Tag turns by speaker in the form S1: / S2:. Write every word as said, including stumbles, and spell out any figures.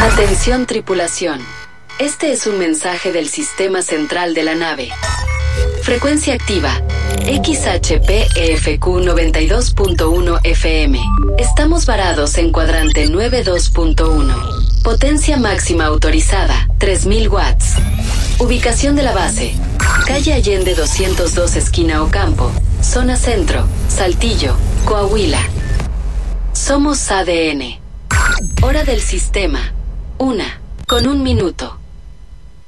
S1: Atención tripulación. Este es un mensaje del sistema central de la nave. Frecuencia activa. X H P E F Q noventa y dos punto uno F M. Estamos varados en cuadrante noventa y dos punto uno. Potencia máxima autorizada, tres mil watts. Ubicación de la base. Calle Allende doscientos dos, esquina Ocampo. Zona Centro, Saltillo, Coahuila. Somos A D N. Hora del sistema. Una, con un minuto.